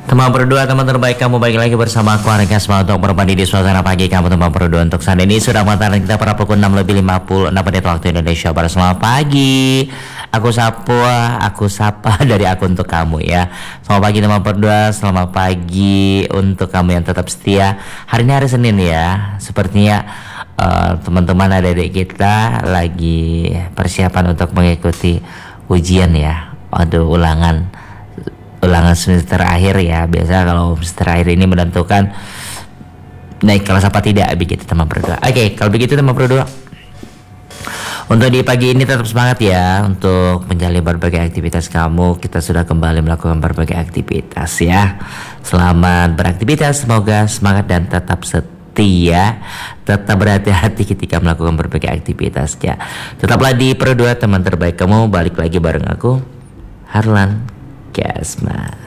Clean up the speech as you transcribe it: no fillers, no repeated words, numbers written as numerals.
Teman berdua, teman terbaik kamu, balik lagi bersama aku Arika Asma untuk berbagi di suasana pagi kamu teman berdua. Untuk saat ini sudah mengatakan kita pada pukul 6:56 waktu Indonesia Barat. Selamat pagi. Aku sapa dari aku untuk kamu ya. Selamat pagi teman berdua, selamat pagi untuk kamu yang tetap setia. Hari ini hari Senin ya. Sepertinya teman-teman adik-adik kita lagi persiapan untuk mengikuti ujian ya. Aduh, ulangan semester akhir ya. Biasa kalau semester akhir ini menentukan naik kelas apa tidak begitu teman berdua. Oke, kalau begitu teman berdua, untuk di pagi ini tetap semangat ya untuk menjalani berbagai aktivitas kamu. Kita sudah kembali melakukan berbagai aktivitas ya. Selamat beraktivitas, semoga semangat dan tetap setia, tetap berhati-hati ketika melakukan berbagai aktivitas ya. Tetaplah di berdua teman terbaik kamu, balik lagi bareng aku Harlan Gasma.